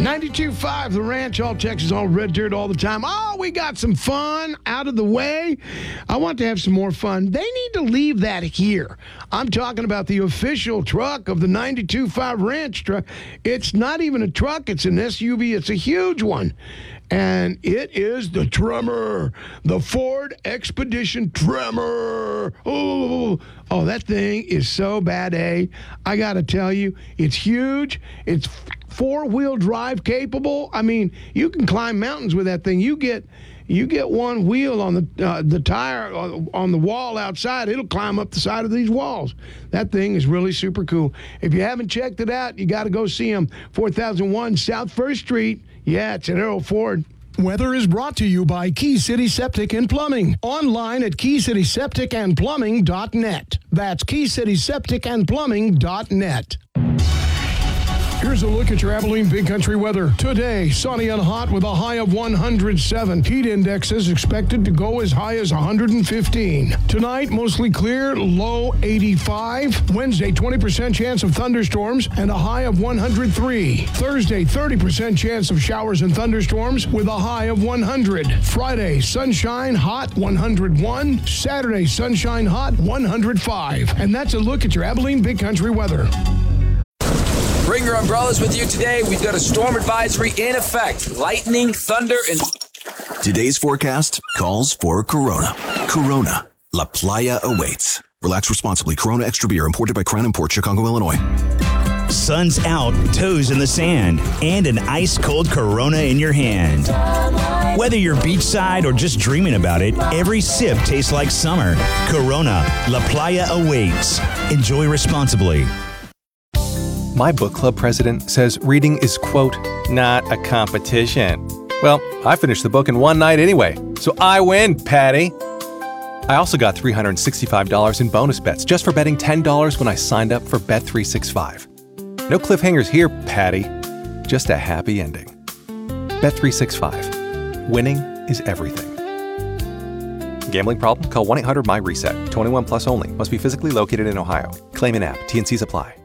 92.5 The Ranch, all Texas, all red dirt all the time. Oh, we got some fun out of the way. I want to have some more fun. They need to leave that here. I'm talking about the official truck of the 92.5 Ranch truck. It's not even a truck. It's an SUV. It's a huge one. And it is the Tremor, the Ford Expedition Tremor. Oh, that thing is so bad, eh? I got to tell you, it's huge. It's four-wheel drive capable. I mean, you can climb mountains with that thing. You get one wheel on the tire on the wall outside, it'll climb up the side of these walls. That thing is really super cool. If you haven't checked it out, you got to go see them. 4001 South 1st Street. Yeah, it's at Earl Ford. Weather is brought to you by Key City Septic and Plumbing. Online at KeyCitySepticandPlumbing.net. That's KeyCitySepticandPlumbing.net. Here's a look at your Abilene Big Country weather. Today, sunny and hot with a high of 107. Heat index is expected to go as high as 115. Tonight, mostly clear, low 85. Wednesday, 20% chance of thunderstorms and a high of 103. Thursday, 30% chance of showers and thunderstorms with a high of 100. Friday, sunshine, hot, 101. Saturday, sunshine, hot, 105. And that's a look at your Abilene Big Country weather. Bring your umbrellas with you today. We've got a storm advisory in effect. Lightning, thunder, and... Today's forecast calls for Corona. Corona. La Playa awaits. Relax responsibly. Corona Extra Beer, imported by Crown Imports, Chicago, Illinois. Sun's out, toes in the sand, and an ice-cold Corona in your hand. Whether you're beachside or just dreaming about it, every sip tastes like summer. Corona. La Playa awaits. Enjoy responsibly. My book club president says reading is, quote, not a competition. Well, I finished the book in one night anyway, so I win, Patty. I also got $365 in bonus bets just for betting $10 when I signed up for Bet365. No cliffhangers here, Patty. Just a happy ending. Bet365. Winning is everything. Gambling problem? Call 1-800-MY-RESET. 21 plus only. Must be physically located in Ohio. Claim in app. T&Cs apply.